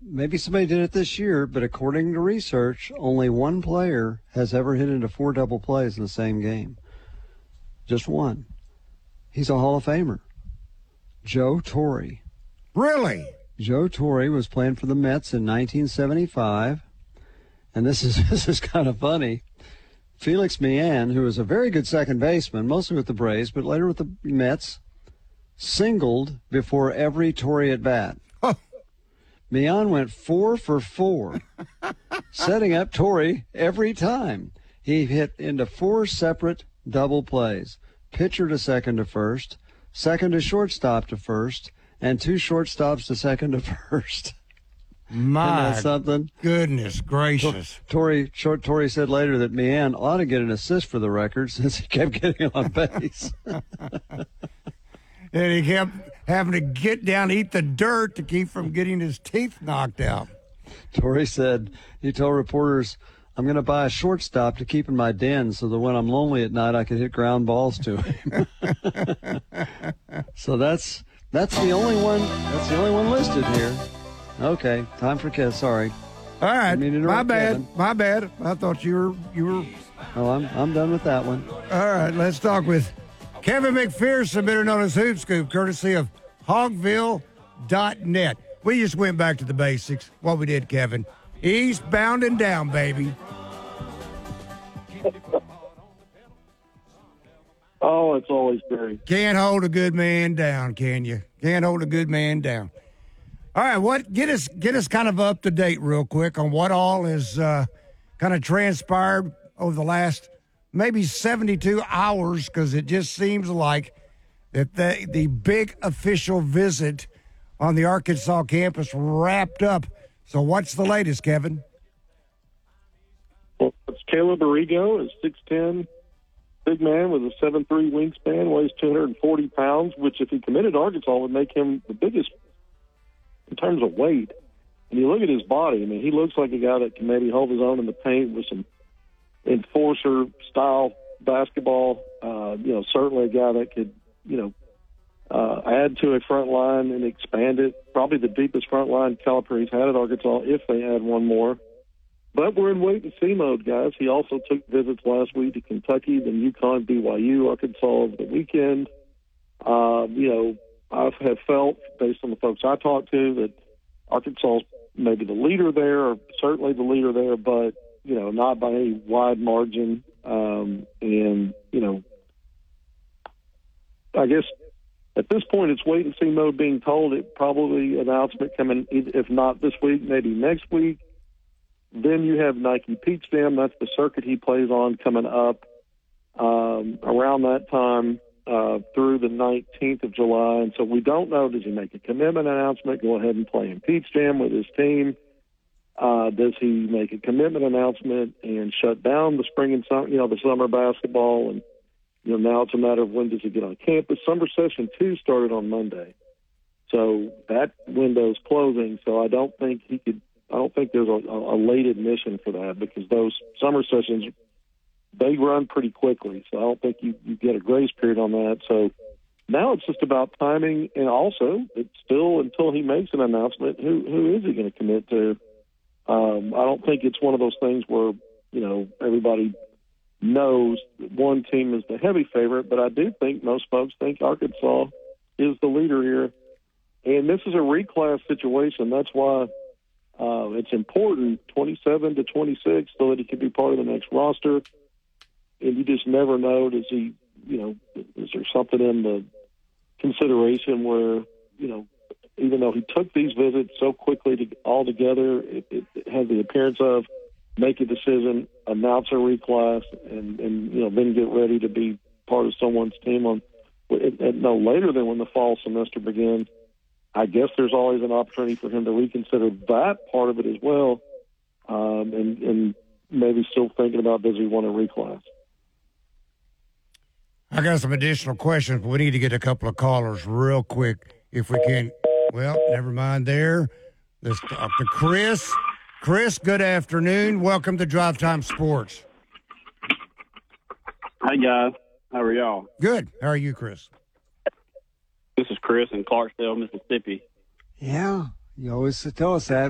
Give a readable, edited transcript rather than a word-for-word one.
maybe somebody did it this year, but according to research, only one player has ever hit into 4 double plays in the same game. Just one. He's a Hall of Famer. Joe Torre. Really? Joe Torre was playing for the Mets in 1975, and this is kind of funny. Felix Millan, who was a very good second baseman, mostly with the Braves, but later with the Mets, singled before every Torre at bat. Oh. Millan went 4 for 4, setting up Torre every time. He hit into 4 separate double plays: pitcher to second to first, second to shortstop to first, and 2 shortstops to second to first. My something? Goodness gracious. Torre said later that Millan ought to get an assist for the record since he kept getting on base. And he kept having to get down, eat the dirt to keep from getting his teeth knocked out. Torre said, he told reporters, "I'm going to buy a shortstop to keep in my den so that when I'm lonely at night I can hit ground balls to him." So that's the only one. That's the only one listed here. Okay, time for kiss. Sorry. All right, my bad. Kevin. My bad. I thought you were. Oh, I'm done with that one. All right, let's talk with Kevin McPherson, better known as Hoop Scoop, courtesy of Hogville.net. We just went back to the basics. What we did, Kevin. Eastbound and down, baby. Oh, it's always great. Can't hold a good man down, can you? Can't hold a good man down. All right, get us kind of up to date real quick on what all is kind of transpired over the last maybe 72 hours, because it just seems like that the big official visit on the Arkansas campus wrapped up. So what's the latest, Kevin? Well, it's Caleb Arrigo, a 6'10", big man with a 7'3" wingspan, weighs 240 pounds, which if he committed to Arkansas would make him the biggest in terms of weight. And you look at his body, I mean, he looks like a guy that can maybe hold his own in the paint with some enforcer-style basketball. Certainly a guy that could, add to a front line and expand it. Probably the deepest front line Calipari's had at Arkansas if they add one more. But we're in wait-and-see mode, guys. He also took visits last week to Kentucky, then UConn, BYU, Arkansas over the weekend. I have felt, based on the folks I talked to, that Arkansas is maybe the leader there, or certainly the leader there, but, not by any wide margin. I guess at this point it's wait-and-see mode being told. It probably announcement coming, if not this week, maybe next week. Then you have Nike Peach Jam. That's the circuit he plays on coming up around that time through the 19th of July. And so we don't know, does he make a commitment announcement, go ahead and play in Peach Jam with his team? Does he make a commitment announcement and shut down the spring and summer, the summer basketball? And, now it's a matter of when does he get on campus. Summer session 2 started on Monday. So that window's closing. So I don't think there's a late admission for that, because those summer sessions, they run pretty quickly. So I don't think you get a grace period on that. So now it's just about timing, and also it's still, until he makes an announcement, who is he going to commit to? I don't think it's one of those things where, everybody knows one team is the heavy favorite, but I do think most folks think Arkansas is the leader here. And this is a reclass situation. That's why it's important, 27 to 26, so that he can be part of the next roster. And you just never know, does he, is there something in the consideration where, even though he took these visits so quickly all together, it has the appearance of make a decision, announce a reclass, and then get ready to be part of someone's team no later than when the fall semester begins. I guess there's always an opportunity for him to reconsider that part of it as well, and maybe still thinking about, does he want to reclass? I got some additional questions, but we need to get a couple of callers real quick if we can. Well, never mind there. Let's talk to Chris. Chris, good afternoon. Welcome to Drive Time Sports. Hi, guys. How are y'all? Good. How are you, Chris? This is Chris in Clarksdale, Mississippi. Yeah, you always tell us that.